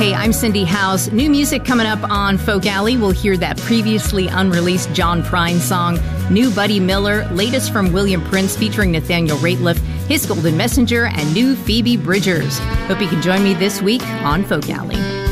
Hey, I'm Cindy House. New music coming up on Folk Alley. We'll hear that previously unreleased John Prine song, new Buddy Miller, latest from William Prince featuring Nathaniel Rateliff, His Golden Messenger, and new Phoebe Bridgers. Hope you can join me this week on Folk Alley.